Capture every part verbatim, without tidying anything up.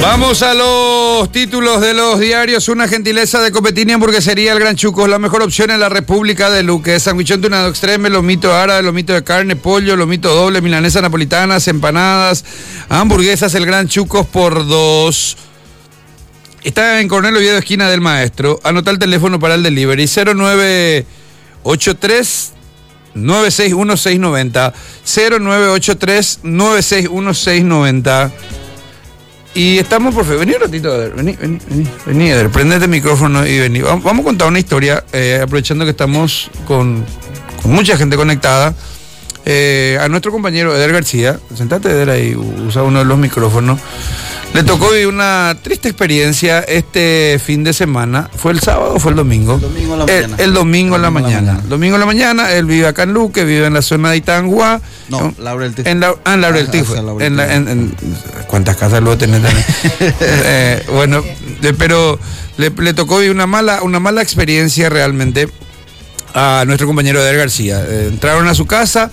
Vamos a los títulos de los diarios. Una gentileza de Copetini Hamburguesería El Gran Chuco, la mejor opción en la República de Luque. Sandwichón tunado extreme, lomito árabe, lomito de carne, pollo, lomito doble, milanesa napolitanas, empanadas, hamburguesas El Gran Chucos por dos. Está en Coronel Oviedo, esquina del Maestro. Anota el teléfono para el delivery: cero nueve ocho tres nueve seis uno seis nueve cero, cero nueve ocho tres nueve seis uno seis nueve cero. Y estamos por fe. Vení un ratito, a ver. Vení, vení, vení. Vení, a ver. Prendete el micrófono y vení. Vamos, vamos a contar una historia, eh, aprovechando que estamos con, con mucha gente conectada. Eh, a nuestro compañero Eder García, sentate, Eder, ahí, usa uno de los micrófonos. Le tocó vivir una triste experiencia este fin de semana. ¿Fue el sábado o fue el domingo? El domingo en la mañana. El, el domingo en la mañana. Domingo en la mañana, él vive acá en Luque, vive en la zona de Itangua. No, Laurel Tifo. En la, ah, en Laurel Tifo. En la, en, en, ¿Cuántas casas luego tenés también? eh, bueno, de, pero le, le tocó vivir una mala, una mala experiencia realmente a nuestro compañero Eder García. Eh, entraron a su casa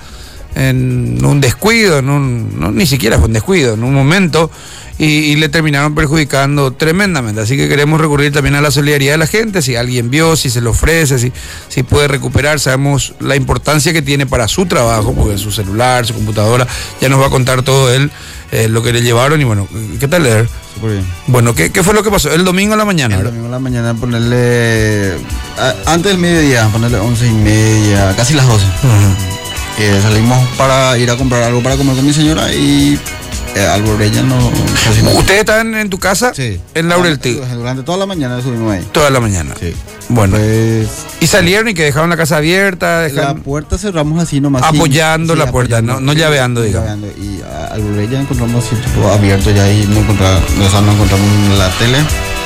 en un descuido, en un, no, ni siquiera fue un descuido, en un momento, y, y le terminaron perjudicando tremendamente. Así que queremos recurrir también a la solidaridad de la gente, si alguien vio, si se le ofrece, si, si puede recuperar. Sabemos la importancia que tiene para su trabajo, porque su celular, su computadora, ya nos va a contar todo él, eh, lo que le llevaron. Y bueno, ¿qué tal, Eder? Súper bien. Bueno, ¿qué, ¿qué fue lo que pasó? El domingo en la mañana, El ¿verdad? domingo en la mañana, ponerle. A, antes del mediodía, ponerle once y media, casi las doce. Uh-huh. Que salimos para ir a comprar algo para comer con mi señora y eh, Alborella no. no ¿Ustedes estaban en tu casa? Sí. En Laurel Tifo. Durante toda la mañana estuvimos ahí. Toda la mañana. Sí. Bueno. Pues, ¿Y salieron y que dejaron la casa abierta? Dejaron... La puerta cerramos así nomás. Apoyando sí, la sí, puerta, apoyando, no, no llaveando, sí, digamos. Llaveando. Y a Alborella encontramos así tipo abierto ya y no encontramos, o sea, no encontramos la tele,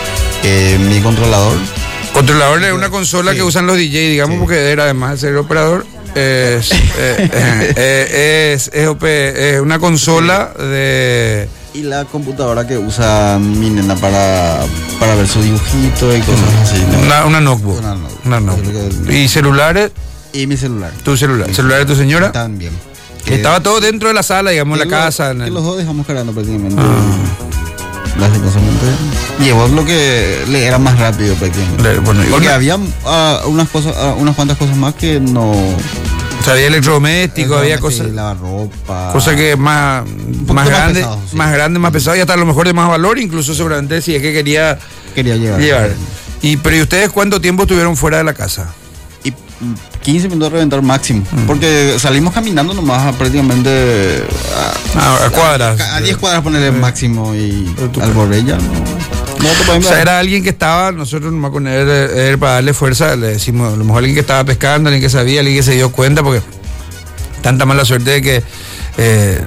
eh, mi controlador. Controlador es una consola sí. que usan los D J, digamos, sí. porque era además de ser operador. Es, eh, eh, eh, es, es, es una consola sí. de... Y la computadora que usa mi nena para, para ver su dibujito y cosas mm. así. ¿No? Una, una notebook. Una notebook. Una notebook. ¿Y celulares? Y mi celular. ¿Tu celular? ¿El celular de tu señora? También. Que estaba todo dentro de la sala, digamos, en la lo, casa. En que el... los dos dejamos cargando prácticamente. Ah. Lastimosamente llevó lo que le era más rápido prácticamente. Bueno, porque una... había uh, unas cosas, uh, unas cuantas cosas más que no. O sea, había electrodomésticos, había cosas. Lavarropa. Cosas que más, más grandes, más, sí. más grandes, más pesadas y hasta a lo mejor de más valor, incluso seguramente si es que quería, quería llevar. llevar. Y, pero ¿y ustedes cuánto tiempo estuvieron fuera de la casa? Y quince minutos de reventar máximo. Mm. Porque salimos caminando nomás a prácticamente a, a, a cuadras. A diez cuadras ponerle mm. máximo y Alborella no. No, o sea, era alguien que estaba, nosotros nomás con él, él, para darle fuerza, le decimos, a lo mejor alguien que estaba pescando, alguien que sabía, alguien que se dio cuenta, porque tanta mala suerte de que eh,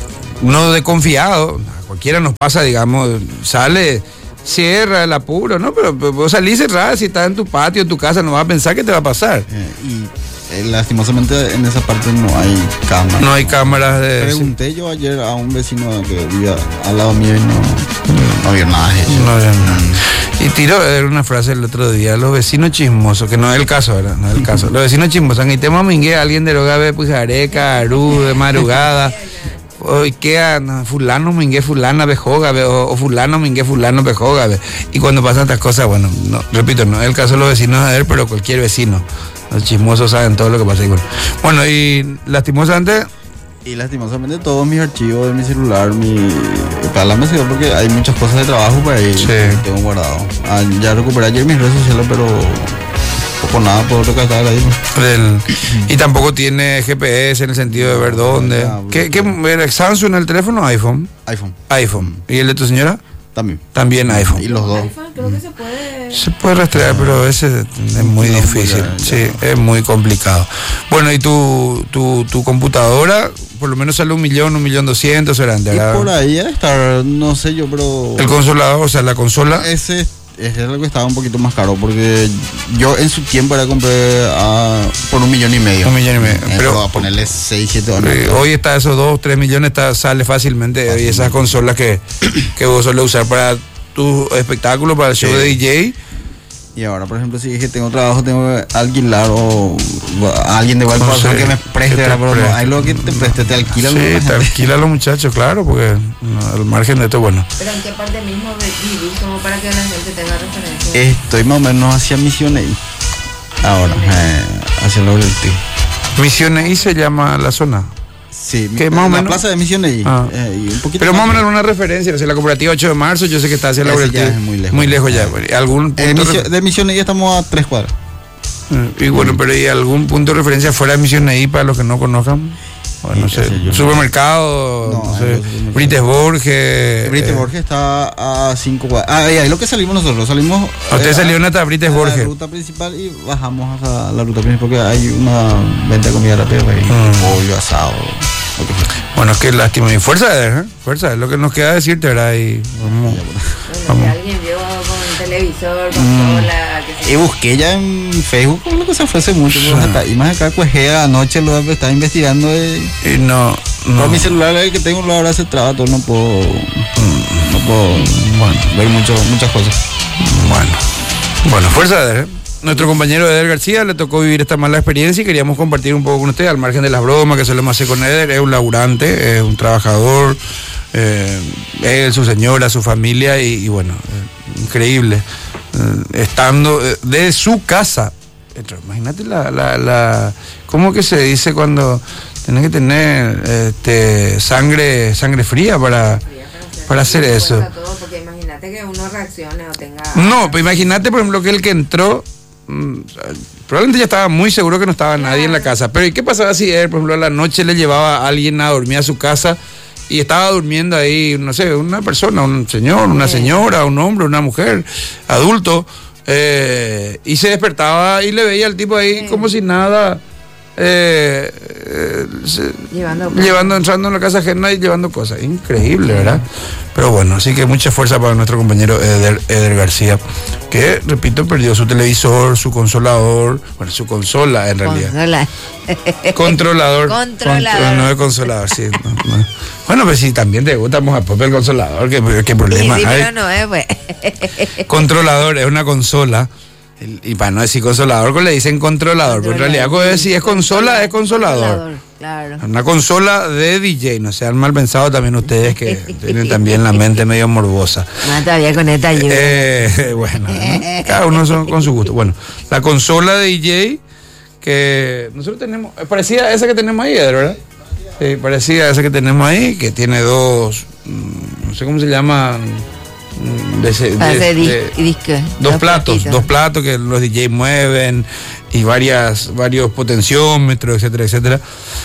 uno desconfiado, a cualquiera nos pasa, digamos, sale, cierra el apuro, ¿no? Pero vos salís cerrada, si estás en tu patio, en tu casa, no vas a pensar que te va a pasar. Eh, y eh, lastimosamente en esa parte no hay cámaras. No hay cámaras de... Pregunté sí. yo ayer a un vecino que vivía al lado mío y no... No había nada de eso. No había nada. Y tiró una frase el otro día, los vecinos chismosos, que no es el caso, ¿verdad? No es el caso. Los vecinos chismosos, y te mamingue a alguien de Rogabe, pues areca, arú, de madrugada. Hoy queda no, fulano mingue fulana bejoga o, o fulano mingue fulano bejoga. Y cuando pasan estas cosas, bueno, no, repito, no es el caso de los vecinos de él, pero cualquier vecino. Los chismosos saben todo lo que pasa. Y bueno, bueno, y lastimosamente... Y lastimosamente todos mis archivos de mi celular, mi para la mesa, porque hay muchas cosas de trabajo para ahí sí. que tengo guardado. Ah, ya recuperé ayer mis redes sociales, pero poco nada puedo rescatar ahí. El, y tampoco tiene G P S en el sentido de ver dónde. No, ¿Qué, qué, ¿Samsung en el teléfono o iPhone? iPhone. iPhone. ¿Y el de tu señora? También. También iPhone. Y los dos. iPhone creo que se puede... Se puede rastrear, pero ese es muy no, difícil. Ya, ya. Sí, es muy complicado. Bueno, ¿y tu, tu, tu computadora? Por lo menos sale un millón, un millón doscientos, grande. Y por ahí está, no sé yo, pero... El consolador, o sea, la consola... Ese es algo que estaba un poquito más caro, porque yo en su tiempo la compré a, por un millón y medio. Un millón y medio. Pero a ponerle seis, siete dólares. Hoy está esos dos, tres millones, está, sale fácilmente. fácilmente. Y esas consolas que, que vos solés usar para tu espectáculo, para el show sí. de D J, Y ahora, por ejemplo, si es que tengo trabajo, tengo que alquilar o a alguien de igual no sé, que me preste, que pero preste. No hay lo que te preste, te alquila. Sí, te alquila a los muchachos, claro, porque no, al margen de esto, bueno. ¿Pero en qué parte mismo vivís como para que la gente tenga referencia? Estoy más o menos hacia Misiones ahora, eh, hacia el objetivo. Misiones se llama la zona. Sí, que mi, más o la menos plaza de Misiones ah. eh, y un poquito pero más o menos más una referencia, o sea, la cooperativa ocho de marzo, yo sé que está hacia la ya es muy lejos, muy lejos ya. Eh, ¿Algún punto eh, misio, de Misiones ya estamos a tres cuadras. Eh, y bueno, pero ¿hay algún punto de referencia fuera de Misiones para los que no conozcan? Bueno, no sé, sé supermercado, no, no sé, Brites Borges. Brites Borges está a cinco cuadras. Ah, ahí lo que salimos nosotros, salimos. Ustedes eh, salieron hasta Brites Borges. La ruta principal y bajamos a la ruta principal porque hay una venta de comida rápida ahí, mm. pollo, asado. Bueno, es que lástima. Y fuerza, ¿eh? Fuerza, es lo que nos queda decirte, ¿verdad? Y vamos. Bueno, vamos. Si alguien vio con televisor, consola, mm. que y busqué ya en Facebook, lo que se ofrece mucho. Sí. Hasta, y más acá, pues, anoche lo estaba investigando. De, y no, no. Con mi celular, el que tengo, ahora se traba todo, no puedo. Mm. No puedo bueno, ver mucho, muchas cosas. Bueno, bueno, fuerza, ¿eh? Nuestro compañero Eder García le tocó vivir esta mala experiencia y queríamos compartir un poco con usted, al margen de las bromas que solemos hacer con Eder. Es un laburante, es un trabajador, eh, él, su señora, su familia y, y bueno, eh, increíble. Eh, estando eh, de su casa. Imagínate la, la, la, ¿cómo que se dice cuando tenés que tener este, sangre, sangre fría para... para hacer eso? Todo, porque imagínate que uno reaccione o tenga... No, pues imagínate, por ejemplo, que el que entró, mmm, probablemente ya estaba muy seguro que no estaba nadie en la casa. Pero ¿y qué pasaba si él, por ejemplo, a la noche le llevaba a alguien a dormir a su casa y estaba durmiendo ahí, no sé, una persona, un señor, una señora, un hombre, una mujer, adulto, eh, y se despertaba y le veía al tipo ahí sí. como si nada... Eh, eh, se, llevando, llevando, entrando en la casa ajena y llevando cosas. Increíble, ¿verdad? Pero bueno, así que mucha fuerza para nuestro compañero Eder, Eder García, que, repito, perdió su televisor, su consolador, bueno, su consola en realidad. Consola. Controlador. Controlador. Contro, no es consolador, sí. No, no. Bueno, pues si también te gusta a Pope el consolador, ¿qué, qué problema sí, sí, hay? Pero no es, pues. Controlador es una consola. Y para no decir consolador, le dicen controlador, pero en realidad si es consola, es consolador. Claro. Una consola de D J, no sean mal pensados también ustedes que tienen también la mente medio morbosa. No, todavía con esta ayuda. Eh, bueno, ¿no? Cada uno son con su gusto. Bueno, la consola de D J que nosotros tenemos, parecida a esa que tenemos ahí, ¿verdad? Sí, parecida a esa que tenemos ahí, que tiene dos, no sé cómo se llama... De ese, de, de, de, disco, dos, dos platos, patitos. dos platos que los D J mueven y varias, varios potenciómetros, etcétera, etcétera.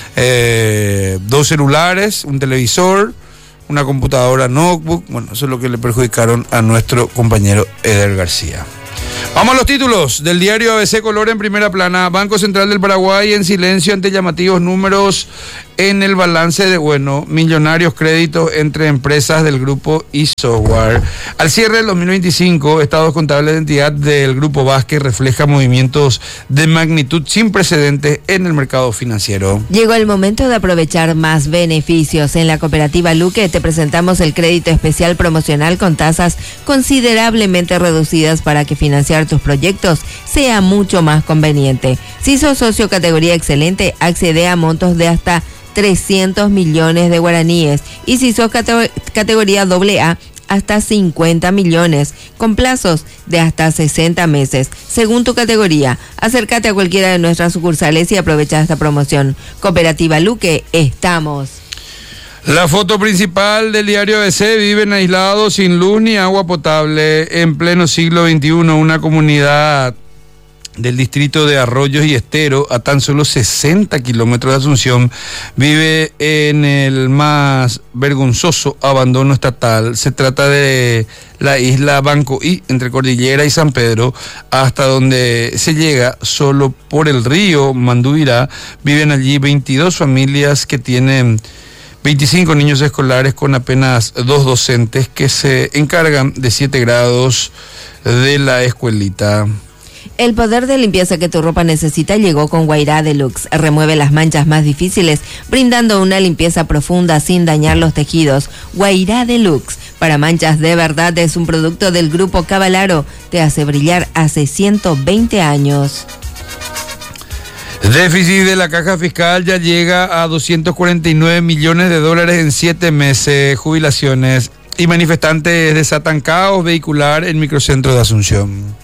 Eh, dos celulares, un televisor, una computadora notebook. Bueno, eso es lo que le perjudicaron a nuestro compañero Eder García. Vamos a los títulos del diario A B C Color en primera plana. Banco Central del Paraguay en silencio ante llamativos números en el balance de, bueno, millonarios créditos entre empresas del grupo eSoftware. Al cierre del dos mil veinticinco, estados contables de entidad del grupo Vázquez refleja movimientos de magnitud sin precedentes en el mercado financiero. Llegó el momento de aprovechar más beneficios. En la cooperativa Luque te presentamos el crédito especial promocional con tasas considerablemente reducidas para que financiar tus proyectos sea mucho más conveniente. Si sos socio categoría excelente, accede a montos de hasta trescientos millones de guaraníes y si sos cate- categoría doble A, hasta cincuenta millones, con plazos de hasta sesenta meses, según tu categoría. Acércate a cualquiera de nuestras sucursales y aprovecha esta promoción. Cooperativa Luque, estamos. La foto principal del diario A B C: viven aislados, sin luz ni agua potable, en pleno siglo veintiuno, una comunidad del distrito de Arroyos y Estero, a tan solo sesenta kilómetros de Asunción, vive en el más vergonzoso abandono estatal. Se trata de la isla Bancoí, entre Cordillera y San Pedro, hasta donde se llega solo por el río Mandubirá. Viven allí veintidós familias que tienen veinticinco niños escolares con apenas dos docentes que se encargan de siete grados de la escuelita. El poder de limpieza que tu ropa necesita llegó con Guairá Deluxe. Remueve las manchas más difíciles, brindando una limpieza profunda sin dañar los tejidos. Guairá Deluxe, para manchas de verdad es un producto del Grupo Cavalaro. Te hace brillar hace ciento veinte años. Déficit de la caja fiscal ya llega a doscientos cuarenta y nueve millones de dólares en siete meses. Jubilaciones y manifestantes desatan caos vehicular en microcentro de Asunción.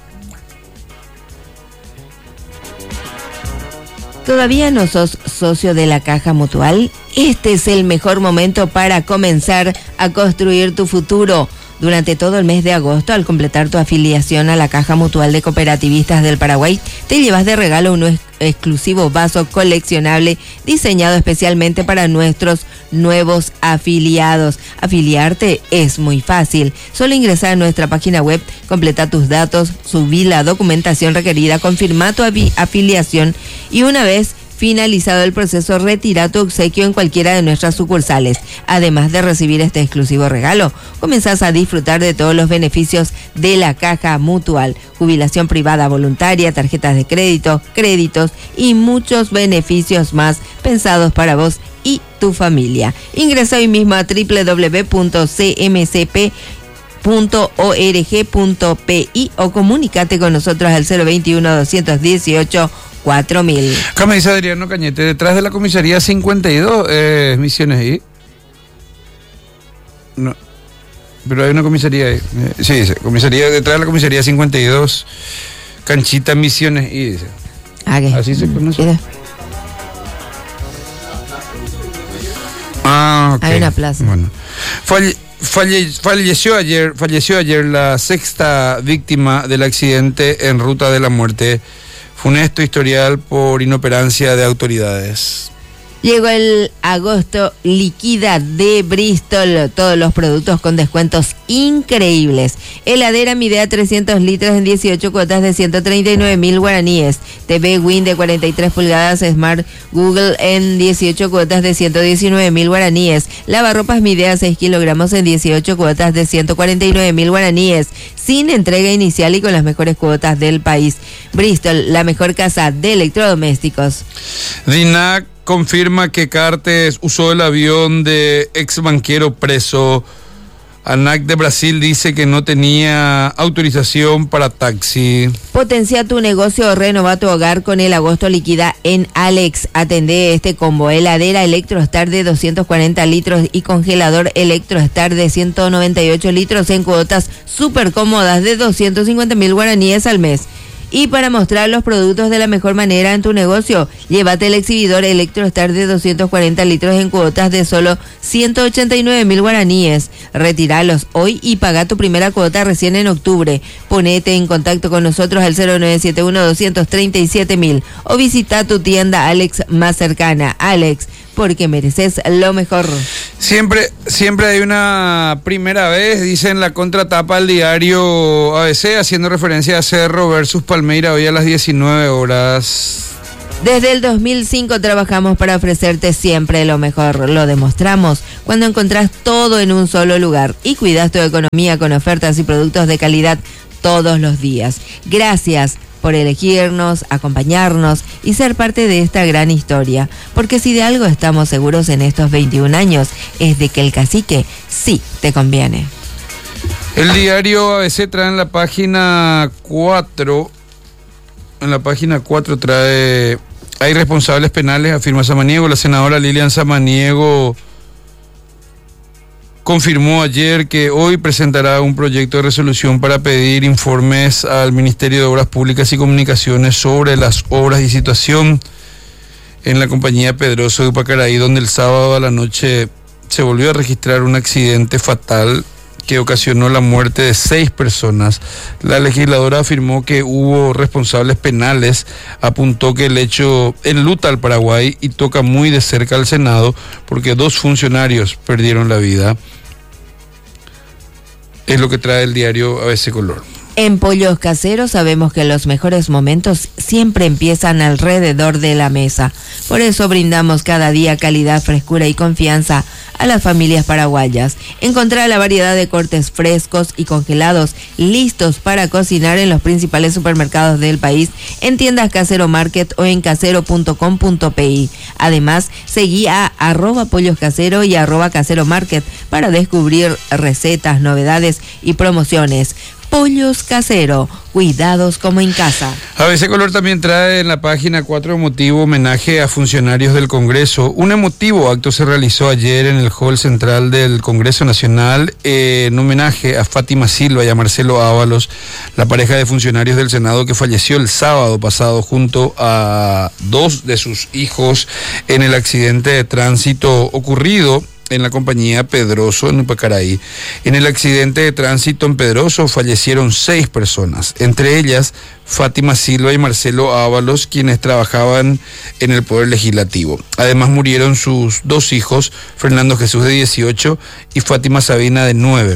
¿Todavía no sos socio de la Caja Mutual? Este es el mejor momento para comenzar a construir tu futuro. Durante todo el mes de agosto, al completar tu afiliación a la Caja Mutual de Cooperativistas del Paraguay, te llevas de regalo un ex- exclusivo vaso coleccionable diseñado especialmente para nuestros nuevos afiliados. Afiliarte es muy fácil. Solo ingresa a nuestra página web, completa tus datos, subí la documentación requerida, confirma tu afi- afiliación y una vez finalizado el proceso, retira tu obsequio en cualquiera de nuestras sucursales. Además de recibir este exclusivo regalo, comenzás a disfrutar de todos los beneficios de la Caja Mutual: jubilación privada voluntaria, tarjetas de crédito, créditos y muchos beneficios más pensados para vos y tu familia. Ingresa hoy mismo a doble u doble u doble u punto c m c p punto org punto p i o comunícate con nosotros al cero veintiuno, doscientos dieciocho, cuatro mil. Acá me dice Adriano Cañete, detrás de la comisaría cincuenta y dos, eh, Misiones I. No, pero hay una comisaría ahí. Eh, sí, dice, comisaría, detrás de la comisaría cincuenta y dos, Canchita Misiones I, dice. Ah, ¿qué? Así se conoce. ¿Qué? Ah, ok. Hay una plaza. Bueno. Falle, falle, falleció ayer, falleció ayer la sexta víctima del accidente en Ruta de la Muerte. Funesto historial por inoperancia de autoridades. Llegó el agosto liquida de Bristol, todos los productos con descuentos increíbles. Heladera Midea trescientos litros en dieciocho cuotas de ciento treinta y nueve mil guaraníes. T V Win de cuarenta y tres pulgadas Smart Google en dieciocho cuotas de ciento diecinueve mil guaraníes. Lavarropas Midea seis kilogramos en dieciocho cuotas de ciento cuarenta y nueve mil guaraníes. Sin entrega inicial y con las mejores cuotas del país. Bristol, la mejor casa de electrodomésticos. Dinac confirma que Cartes usó el avión de ex banquero preso. ANAC de Brasil dice que no tenía autorización para taxi. Potencia tu negocio o renova tu hogar con el agosto liquida en Alex. Atende este combo: heladera Electrostar de doscientos cuarenta litros y congelador Electrostar de ciento noventa y ocho litros en cuotas súper cómodas de doscientos cincuenta mil guaraníes al mes. Y para mostrar los productos de la mejor manera en tu negocio, llévate el exhibidor Electrostar de doscientos cuarenta litros en cuotas de solo ciento ochenta y nueve mil guaraníes. Retíralos hoy y paga tu primera cuota recién en octubre. Ponete en contacto con nosotros al cero nueve siete uno, dos tres siete mil o visita tu tienda Alex más cercana. Alex, porque mereces lo mejor. Siempre, siempre hay una primera vez, dice en la contratapa del diario A B C, haciendo referencia a Cerro versus Palmeira hoy a las diecinueve horas. Desde el dos mil cinco trabajamos para ofrecerte siempre lo mejor. Lo demostramos cuando encontrás todo en un solo lugar y cuidas tu economía con ofertas y productos de calidad todos los días. Gracias por elegirnos, acompañarnos y ser parte de esta gran historia. Porque si de algo estamos seguros en estos veintiún años, es de que el cacique sí te conviene. El diario A B C trae en la página cuatro, en la página cuatro trae, hay responsables penales, afirma Samaniego. La senadora Lilian Samaniego confirmó ayer que hoy presentará un proyecto de resolución para pedir informes al Ministerio de Obras Públicas y Comunicaciones sobre las obras y situación en la compañía Pedroso de Upacaraí, donde el sábado a la noche se volvió a registrar un accidente fatal que ocasionó la muerte de seis personas. La legisladora afirmó que hubo responsables penales, apuntó que el hecho enluta al Paraguay y toca muy de cerca al Senado porque dos funcionarios perdieron la vida. Es lo que trae el diario A B C Color. En Pollos Caseros sabemos que los mejores momentos siempre empiezan alrededor de la mesa. Por eso brindamos cada día calidad, frescura y confianza a las familias paraguayas. Encontrá la variedad de cortes frescos y congelados listos para cocinar en los principales supermercados del país, en tiendas Casero Market o en casero punto com punto pi. Además, seguí a arroba pollos casero y arroba casero market para descubrir recetas, novedades y promociones. Pollos Casero, cuidados como en casa. A B C Color también trae en la página cuatro emotivo homenaje a funcionarios del Congreso. Un emotivo acto se realizó ayer en el hall central del Congreso Nacional eh, en homenaje a Fátima Silva y a Marcelo Ábalos, la pareja de funcionarios del Senado que falleció el sábado pasado junto a dos de sus hijos en el accidente de tránsito ocurrido en la compañía Pedroso en Upacaraí. En el accidente de tránsito en Pedroso fallecieron seis personas, entre ellas Fátima Silva y Marcelo Ábalos, quienes trabajaban en el Poder Legislativo. Además murieron sus dos hijos, Fernando Jesús de dieciocho y Fátima Sabina de nueve.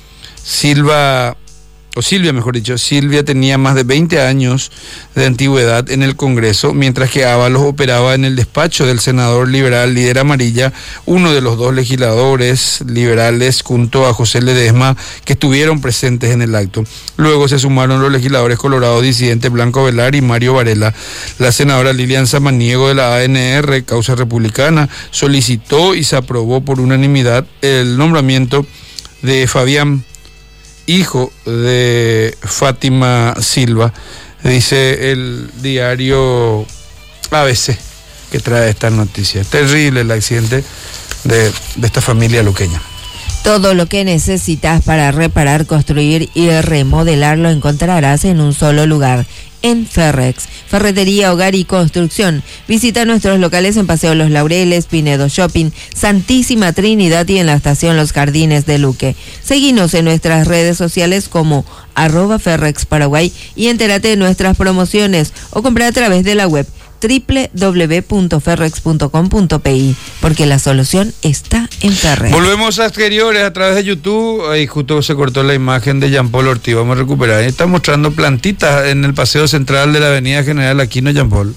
Silva... o Silvia, mejor dicho, Silvia tenía más de veinte años de antigüedad en el Congreso, mientras que Ábalos operaba en el despacho del senador liberal Líder Amarilla, uno de los dos legisladores liberales junto a José Ledesma que estuvieron presentes en el acto. Luego se sumaron los legisladores colorados disidentes Blanco Velar y Mario Varela. La senadora Lilian Samaniego de la A N R, Causa Republicana, solicitó y se aprobó por unanimidad el nombramiento de Fabián, hijo de Fátima Silva, dice el diario A B C, que trae esta noticia. Terrible el accidente de, de esta familia luqueña. Todo lo que necesitas para reparar, construir y remodelar lo encontrarás en un solo lugar, en Ferrex, Ferretería, Hogar y Construcción. Visita nuestros locales en Paseo Los Laureles, Pinedo Shopping, Santísima Trinidad y en la estación Los Jardines de Luque. Seguinos en nuestras redes sociales como arroba Ferrex Paraguay y entérate de nuestras promociones o compra a través de la web doble u doble u doble u punto ferrex punto com punto pi, porque la solución está en Ferrex. Volvemos a exteriores a través de YouTube. Ahí justo se cortó la imagen de Jean Paul Ortiz. Vamos a recuperar. Ahí está mostrando plantitas en el paseo central de la avenida General Aquino Jean Paul.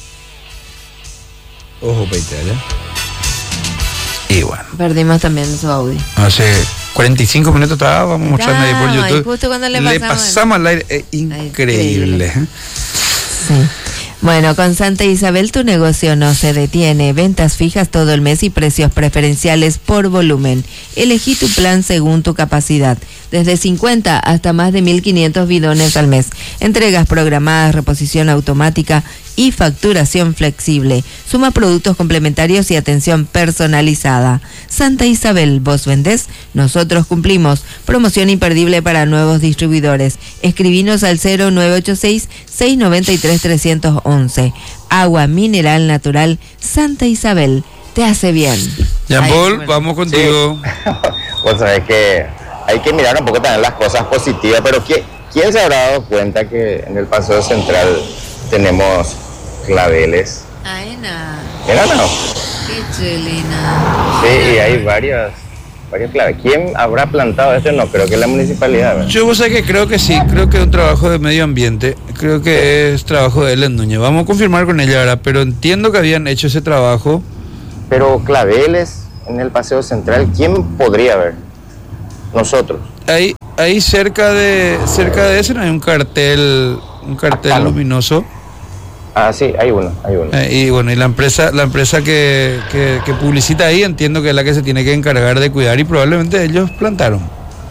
Ojo, peite allá. Y bueno. Perdimos también su audio. Hace cuarenta y cinco minutos estábamos mostrando ahí por YouTube. Justo cuando le pasamos, le pasamos al aire. Es increíble. increíble. Sí. Bueno, con Santa Isabel tu negocio no se detiene. Ventas fijas todo el mes y precios preferenciales por volumen. Elegí tu plan según tu capacidad. Desde cincuenta hasta más de mil quinientos bidones al mes. Entregas programadas, reposición automática y facturación flexible. Suma productos complementarios y atención personalizada. Santa Isabel, vos vendés, nosotros cumplimos. Promoción imperdible para nuevos distribuidores. Escribinos al cero nueve ocho seis, seis nueve tres, tres uno uno. Agua mineral natural Santa Isabel. Te hace bien. Jean Paul, bueno. Vamos contigo. Sí. Vos sabés que hay que mirar un poco también las cosas positivas, pero ¿quién, quién se habrá dado cuenta que en el Paseo Central tenemos claveles? Aena. ¿Era no? Qué chulina. Sí, y hay varias, varias claves. ¿Quién habrá plantado esto? No, creo que la municipalidad, ¿verdad? Yo sé que creo que sí, creo que es un trabajo de medio ambiente, creo que es trabajo de Ellen Núñez. Vamos a confirmar con ella ahora, pero entiendo que habían hecho ese trabajo. Pero claveles en el Paseo Central, ¿quién podría haber? Nosotros. Ahí, ahí cerca de cerca de ese no hay un cartel, un cartel ah, luminoso. Ah, sí, hay uno, hay uno. Eh, y bueno, y la empresa, la empresa que, que, que publicita ahí, entiendo que es la que se tiene que encargar de cuidar y probablemente ellos plantaron.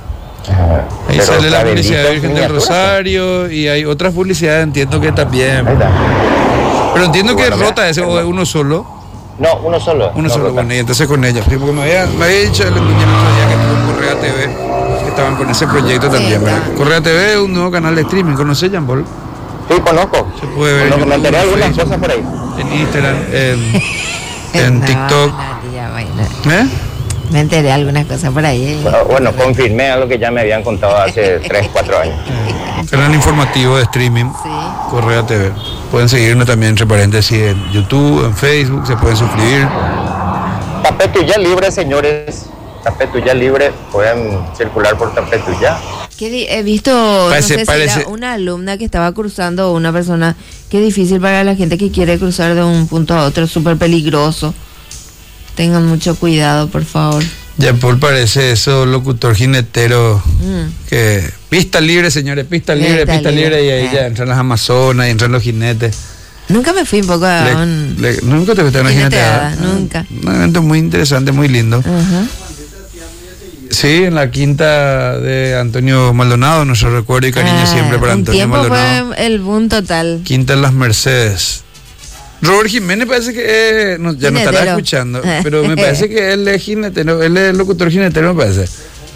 Ah, ahí sale la publicidad de Virgen del Rosario y hay otras publicidades, entiendo que también. Ahí está. Pero entiendo bueno, que rota ese o es uno solo. No, uno solo. Uno no solo, rota. bueno, y entonces con ella. Porque me había, me había dicho el otro día que estuvo en Correa T V, que estaban con ese proyecto también, ¿verdad? Correa T V es un nuevo canal de streaming, ¿conoces, Jean Paul? Sí, conozco. Se puede ver. Conozco, me enteré en algunas Facebook, cosas por ahí. en Instagram, en, en no, TikTok. no, tía, bueno. ¿Eh? Me enteré algunas cosas por ahí. ¿eh? Bueno, bueno, confirmé algo que ya me habían contado hace tres, cuatro años. Canal informativo de streaming, Sí. Correa T V. Pueden seguirnos también, entre paréntesis, en YouTube, en Facebook, se pueden suscribir. Tapetuyá libre, señores. Tapetuyá libre. Pueden circular por Tapetuyá. ¿Qué di- he visto, Parece- no sé parece- si era una alumna que estaba cruzando o una persona. Qué difícil para la gente que quiere cruzar de un punto a otro, súper peligroso. Tengan mucho cuidado, por favor. Jean Paul parece eso, locutor jinetero, mm. que pista libre, señores, pista libre, pista, pista libre, libre, y ahí eh. ya entran las amazonas y entran los jinetes. Nunca me fui un poco a le, un... Le, ¿Nunca te fuiste a una jineteada? Nunca. Un evento muy interesante, muy lindo. Uh-huh. Sí, en la quinta de Antonio Maldonado, nuestro recuerdo y cariño ah, siempre para Antonio Maldonado. Fue el boom total. Quinta en las Mercedes. Robert Jiménez parece que eh, no, ya no estará escuchando, pero me parece que él es jinetero, él es locutor jinetero, me parece.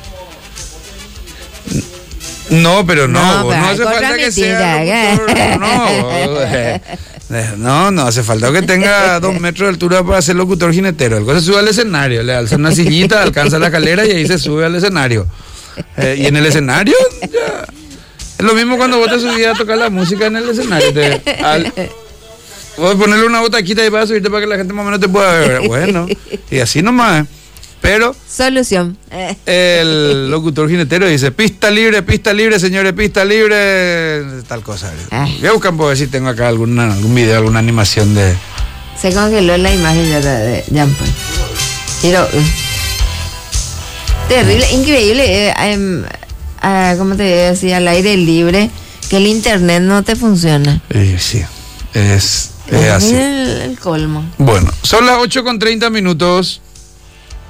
No, pero no, no, no hace falta que sea locutor, no, no, no hace falta que tenga dos metros de altura para ser locutor jinetero. El cosa se sube al escenario, le alza una sillita, alcanza la calera y ahí se sube al escenario. Eh, y en el escenario, ya. Es lo mismo cuando vos te subías a tocar la música en el escenario. Te, al, Voy a ponerle una botaquita y vas a subirte para que la gente más o menos te pueda ver. Bueno, y así nomás. Pero solución. El locutor jinetero dice, pista libre, pista libre, señores, pista libre, tal cosa. Ay. Voy a buscar por ver si tengo acá alguna, algún video, alguna animación de... Se congeló la imagen ya de Jean Paul. Pero... Uh, terrible, increíble. Eh, eh, eh, ¿Cómo te decía? Al aire libre, que el internet no te funciona. Eh, sí, es... Es así. El, el colmo. Bueno, son las ocho con treinta minutos.